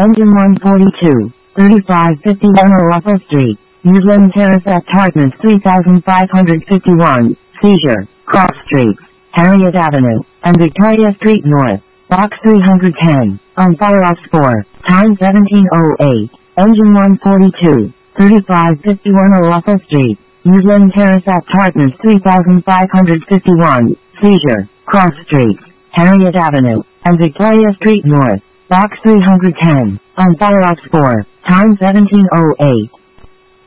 Engine 142, 3551 Russell Street, Newland Terrace at Tartmouth 3551, seizure, Cross Street, Harriet Avenue, and Victoria Street North, Box 310, on fire off 4, time 17:08, Engine 142, 3551 Russell Street, Newland Terrace at Tartmouth 3551, seizure, Cross Street, Harriet Avenue, and Victoria Street North, Box 310, on fire off 4, time 17:08.